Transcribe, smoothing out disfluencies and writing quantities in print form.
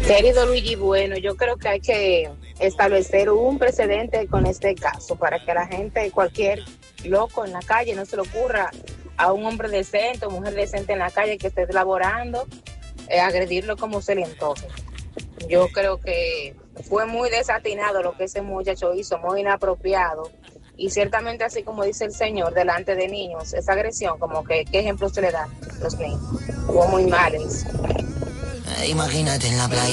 Querido Luigi, bueno, yo creo que hay que establecer un precedente con este caso para que la gente, cualquier loco en la calle, no se le ocurra a un hombre decente o mujer decente en la calle que esté laborando, agredirlo como se le antoje. Yo creo que fue muy desatinado lo que ese muchacho hizo, muy inapropiado. Y ciertamente, así como dice el señor, delante de niños, esa agresión, como que, ¿qué ejemplo se le da a los niños? Fue muy mal eso. Imagínate en la playa.